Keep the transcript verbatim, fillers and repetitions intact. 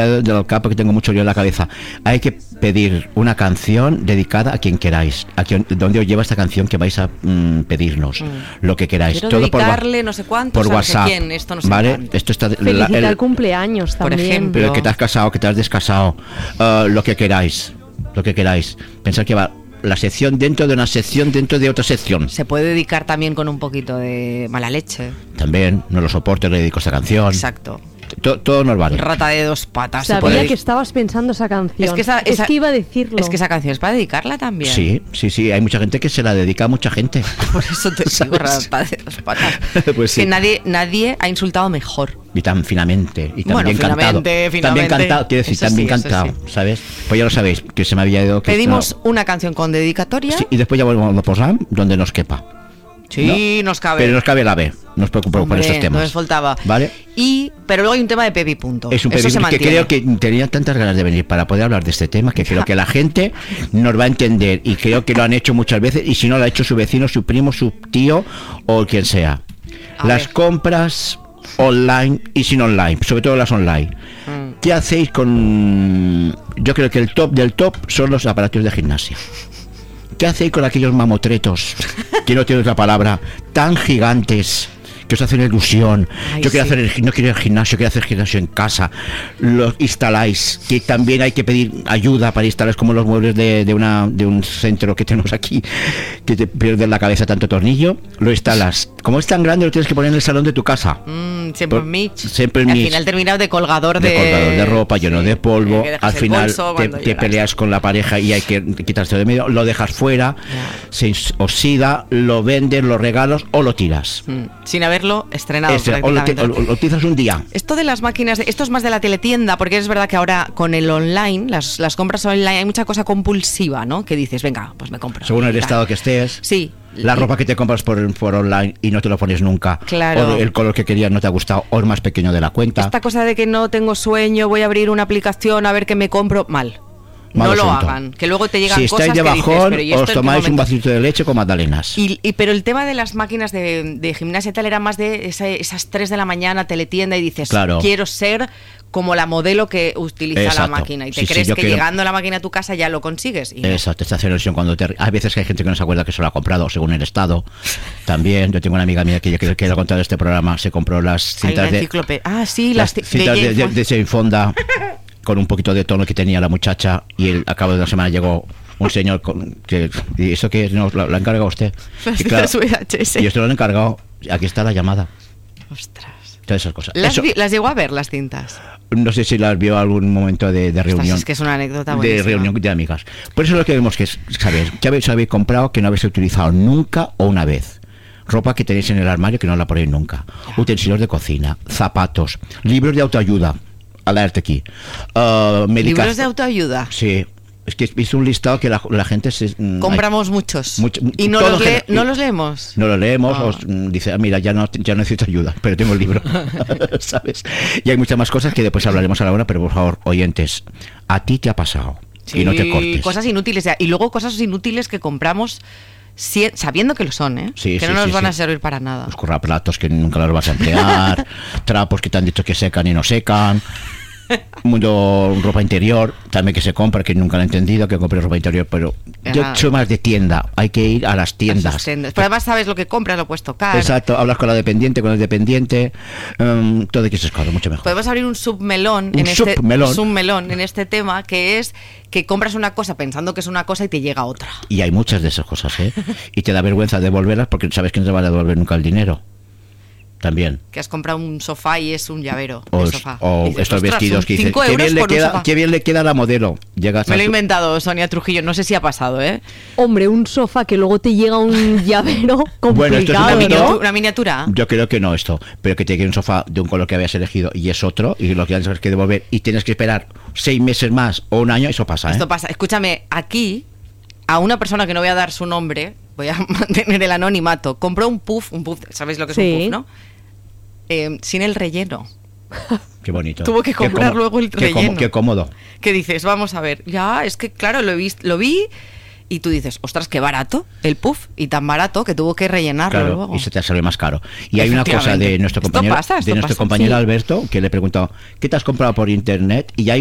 del capo que tengo mucho lío en la cabeza. Hay que pedir una canción dedicada a quien queráis, a quien, donde os lleva esta canción que vais a mm, pedirnos, mm. lo que queráis. Quiero todo dedicarle por, no sé cuánto, por WhatsApp, quién, esto no sé ¿vale? cuánto. Esto está felicitar la, el, cumpleaños también, por ejemplo. pero que te has casado, que te has descasado, uh, lo que queráis, lo que queráis. Pensad que va la sección dentro de una sección dentro de otra sección. Se puede dedicar también con un poquito de mala leche. También, no lo soporto, le dedico esta canción. Exacto. Todo, todo nos vale. Rata de dos patas. Sabía que estabas pensando esa canción. Es que, esa, esa, es que iba a decirlo. Es que esa canción es para dedicarla también. Sí, sí, sí. Hay mucha gente que se la dedica a mucha gente. Por eso te digo, rata de dos patas. Pues sí. Que nadie, nadie ha insultado mejor. Y tan finamente. Y tan bueno, bien cantado. Finamente, También cantado, quiero decir, también sí, cantado, sí. ¿Sabes? Pues ya lo sabéis, que se me había ido. Que pedimos no. una canción con dedicatoria. Sí, y después ya volvemos a posar donde nos quepa. Sí, ¿no? nos cabe. Pero nos cabe la B. No os preocupéis por estos temas. No nos faltaba. ¿Vale? Y, pero luego hay un tema de Pepi Punto. Es un Pepi Punto que creo que tenía tantas ganas de venir para poder hablar de este tema que creo que la gente nos va a entender y creo que lo han hecho muchas veces y si no lo ha hecho su vecino, su primo, su tío o quien sea. A las ver. Compras online y sin online, sobre todo las online. Mm. ¿Qué hacéis con...? Yo creo que el top del top son los aparatos de gimnasia. ¿Qué hacéis con aquellos mamotretos, que no tiene otra palabra, tan gigantes, que os hacen ilusión? Ay, yo quiero sí. hacer el, no quiero ir al gimnasio, quiero hacer gimnasio en casa. Los instaláis, que también hay que pedir ayuda para instalar, como los muebles de, de, una, de un centro que tenemos aquí, que te pierdes la cabeza tanto tornillo, lo instalas. Como es tan grande, lo tienes que poner en el salón de tu casa. Mm, siempre en Mitch. Siempre en Al Mitch. final terminado de colgador de... de colgador de ropa, lleno sí. de polvo. Al final te, te peleas con la pareja y hay que quitarse de medio, lo dejas fuera, yeah. se oxida, lo vendes, lo regalas o lo tiras. Mm, sin haberlo estrenado. Este, o, lo te, o, o lo utilizas un día. Esto de las máquinas, de, esto es más de la teletienda, porque es verdad que ahora con el online, las, las compras online, hay mucha cosa compulsiva, ¿no? Que dices, venga, pues me compro. Según el estado que estés. Sí. La ropa que te compras por, por online y no te lo pones nunca. Claro. O el color que querías no te ha gustado o es más pequeño de la cuenta. Esta cosa de que no tengo sueño, voy a abrir una aplicación a ver qué me compro, mal. Mal no asunto. Lo hagan, que luego te llegan si cosas de bajón, que dices, pero ¿y esto os tomáis un vasito de leche con magdalenas. Y, y, pero el tema de las máquinas de, de gimnasia y tal era más de esa, esas tres de la mañana, teletienda, y dices, claro. quiero ser como la modelo que utiliza Exacto. la máquina. Y te sí, crees sí, que quiero... llegando la máquina a tu casa ya lo consigues. Y Exacto, esta ilusión cuando te... Hay veces que hay gente que no se acuerda que se lo ha comprado según el estado. También, yo tengo una amiga mía que yo creo que lo ha contado en este programa, se compró las cintas de... Ah, sí, las, las cintas de, de, de Jane Fonda. Con un poquito de tono que tenía la muchacha y el, a cabo de una semana llegó un señor con, que y eso que no, lo, lo ha encargado usted y, claro, y esto lo han encargado, aquí está la llamada. Ostras, todas esas cosas. ¿Las, vi, ¿Las llegó a ver las cintas? No sé si las vio algún momento de, de reunión. Ostras, es que es una anécdota buenísima. De reunión de amigas. Por eso lo que vemos que es saber qué habéis, habéis comprado que no habéis utilizado nunca o una vez. Ropa que tenéis en el armario que no la ponéis nunca. Utensilios de cocina, zapatos, libros de autoayuda. Alerta aquí. Uh, ¿Libros de autoayuda? Sí. Es que hice un listado que la, la gente se... Compramos hay, muchos. Mucho, ¿Y no los, le, no los leemos? No los leemos. Oh. Os dice, ah, mira, ya no, ya no necesito ayuda, pero tengo el libro. ¿Sabes? Y hay muchas más cosas que después hablaremos a la hora, pero por favor, oyentes, a ti te ha pasado. Sí, y no te cortes. Cosas inútiles. Y luego cosas inútiles que compramos... Si, sabiendo que lo son, ¿eh? Sí, que sí, no nos sí, van sí. a servir para nada. Los curraplatos que nunca los vas a emplear, trapos que te han dicho que secan y no secan, mundo ropa interior también que se compra, que nunca lo he entendido, que compre ropa interior, pero Ajá. yo soy más de tienda, hay que ir a las tiendas. tiendas. Pero además sabes lo que compras, lo puedes tocar. Exacto, hablas con la dependiente, con el dependiente, um, todo que esas cosas, mucho mejor. Podemos abrir un submelón, un en este, submelón. submelón en este tema, que es que compras una cosa pensando que es una cosa y te llega otra. Y hay muchas de esas cosas, ¿eh? Y te da vergüenza devolverlas porque sabes que no te van a devolver nunca el dinero. También. Que has comprado un sofá y es un llavero o, de sofá. O dices, estos vestidos que dices, qué bien, le queda, qué bien le queda a la modelo. Llegas Me a lo he tu... inventado, Sonia Trujillo, no sé si ha pasado, ¿eh? Hombre, un sofá que luego te llega un llavero complicado, bueno, esto es una, ¿no? miniatura, ¿Una miniatura? Yo creo que no esto, pero que te llegue un sofá de un color que habías elegido y es otro, y lo que tienes que devolver y tienes que esperar seis meses más o un año, eso pasa, ¿eh? Esto pasa. Escúchame, aquí, a una persona que no voy a dar su nombre, voy a mantener el anonimato, compró un puff, un puff, ¿sabéis lo que es sí. un puff, no? Eh, sin el relleno. Qué bonito. Tuvo que comprar qué luego el qué relleno. Qué cómodo. ¿Qué dices? Vamos a ver. Ya, es que claro, lo he visto, lo vi y tú dices, ostras, qué barato el puff, y tan barato que tuvo que rellenarlo claro, luego. Y se te sale más caro. Y hay una cosa de nuestro compañero, pasa, de nuestro compañero sí. Alberto, que le he preguntado, ¿qué te has comprado por internet? Y hay